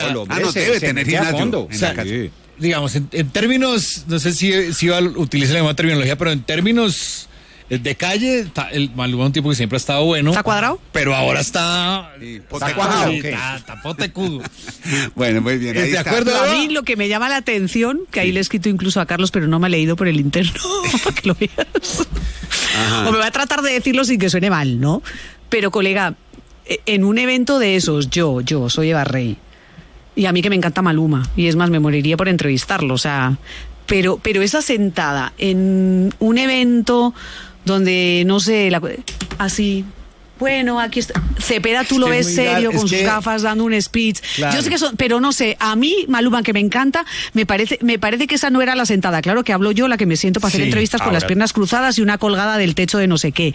el hombre no debe tener gimnasio. O sea, digamos, en términos, no sé si iba a utilizar la misma terminología, pero en términos de calle, Maluma un tipo que siempre ha estado bueno. ¿Está cuadrado? Pero ahora está... Está cuadrado. Está potecudo. Bueno, muy bien. Ahí ¿De está. acuerdo? A mí lo que me llama la atención, que ahí le he escrito incluso a Carlos, pero no me ha leído por el interno, para que lo veas. Ajá. O me va a tratar de decirlo sin que suene mal, ¿no? Pero, colega, en un evento de esos, yo soy Eva Rey, y a mí que me encanta Maluma, y es más, me moriría por entrevistarlo, o sea, pero esa sentada en un evento donde, no sé, así... Bueno, aquí está. Cepeda, tú lo ves serio, con sus gafas, dando un speech. Claro. Yo sé que pero no sé, a mí, Maluma, que me encanta, me parece que esa no era la sentada. Claro que hablo yo, la que me siento para hacer entrevistas con las piernas cruzadas y una colgada del techo de no sé qué.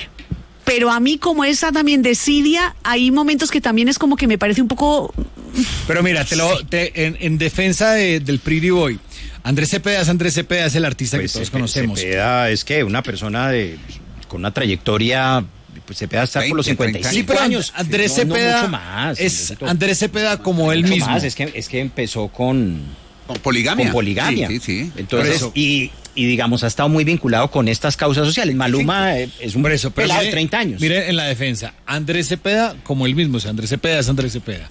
Pero a mí, como esa también de Siria, hay momentos que también es como que me parece un poco... Pero mira, en defensa del Pretty Boy, Andrés Cepeda es el artista que todos conocemos. Cepeda es que una persona con una trayectoria... Pues Cepeda está por los 55 años. Andrés No Cepeda mucho más, es Andrés Cepeda como él mismo. Más, es que empezó con poligamia. Con poligamia. Sí. Entonces, y digamos, ha estado muy vinculado con estas causas sociales. Maluma es un pelado de 30 años. Mire en la defensa, Andrés Cepeda como él mismo, o sea, Andrés Cepeda es Andrés Cepeda.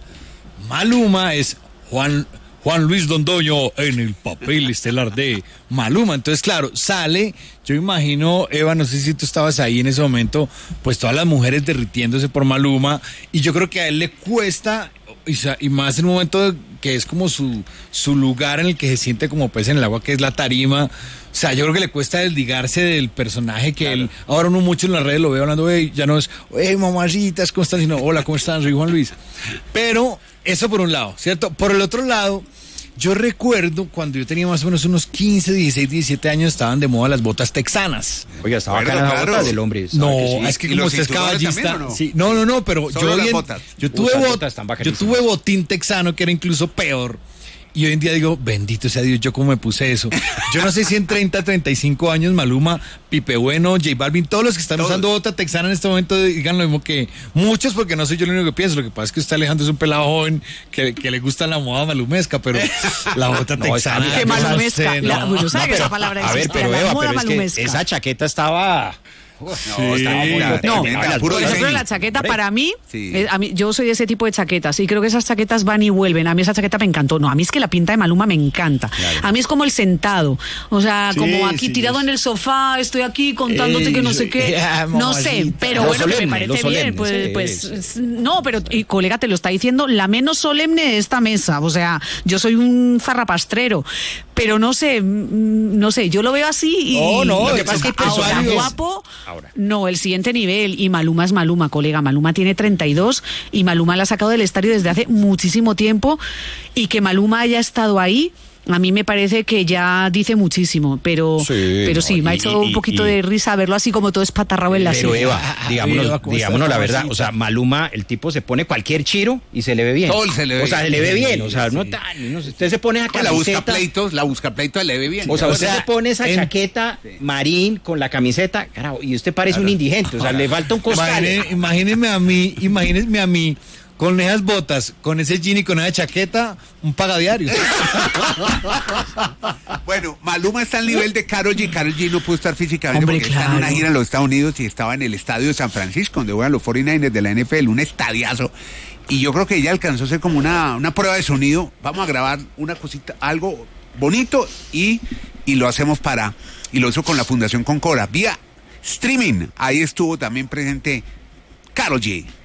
Maluma es Juan Luis Dondoño en el papel estelar de Maluma. Entonces, claro, sale, yo imagino, Eva, no sé si tú estabas ahí en ese momento, pues todas las mujeres derritiéndose por Maluma, y yo creo que a él le cuesta, y más en un momento que es como su lugar en el que se siente como pez en el agua, que es la tarima. O sea, yo creo que le cuesta desligarse del personaje que él, ahora uno mucho en las redes lo veo hablando, ya no es, mamacitas, ¿cómo están? Sino, hola, ¿cómo están? Soy Juan Luis. Pero eso por un lado, ¿cierto? Por el otro lado, yo recuerdo cuando yo tenía más o menos unos 15, 16, 17 años, estaban de moda las botas texanas. Oiga, estaba acá la bota del hombre. No, es que como usted es caballista. ¿No? Sí, no, pero yo tuve botín texano que era incluso peor. Y hoy en día digo, bendito sea Dios, yo cómo me puse eso. Yo no sé si en 30, 35 años Maluma, Pipe Bueno, J Balvin, todos los que están usando bota texana en este momento digan lo mismo que muchos, porque no soy yo el único que pienso. Lo que pasa es que usted, Alejandro, es un pelado joven que le gusta la moda malumesca, pero la bota texana... Que malumesca. Bueno, ¿sabe que esa palabra existe? A ver, pero Eva, pero es que esa chaqueta estaba... Por ejemplo, la chaqueta para mí, yo soy de ese tipo de chaquetas y creo que esas chaquetas van y vuelven. A mí esa chaqueta me encantó. No, a mí es que la pinta de Maluma me encanta. Claro. A mí es como el sentado, o sea, como aquí tirado en el sofá, estoy aquí contándote que no sé qué, no sé, pero bueno, me parece bien. Pues no, pero y colega te lo está diciendo la menos solemne de esta mesa. O sea, yo soy un zarrapastrero, pero no sé, yo lo veo así y lo que pasa es que ahora guapo. No, el siguiente nivel, y Maluma es Maluma, colega. Maluma tiene 32 y Maluma la ha sacado del estadio desde hace muchísimo tiempo, y que Maluma haya estado ahí, a mí me parece que ya dice muchísimo, pero sí, me ha hecho un poquito de risa verlo así como todo espatarrado en la silla. Pero Eva, digámonos la verdad, o sea, Maluma, el tipo se pone cualquier chiro y se le ve bien. Todo se le ve bien. O sea, se le ve bien, o sea, no tan, no sé, usted se pone a camiseta. La busca pleitos le ve bien. O sea, usted se pone esa chaqueta marín con la camiseta, carajo, y usted parece un indigente, o sea, le falta un costal. Imagíneme a mí, con esas botas, con ese jean y con esa chaqueta, un pagadiario. Bueno, Maluma está al nivel de Karol G. Karol G no pudo estar físicamente porque está en una gira en los Estados Unidos y estaba en el estadio de San Francisco, donde juegan los 49ers de la NFL, un estadiazo. Y yo creo que ella alcanzó a hacer como una prueba de sonido. Vamos a grabar una cosita, algo bonito, y lo hacemos y lo hizo con la Fundación Concora, vía streaming. Ahí estuvo también presente Karol G.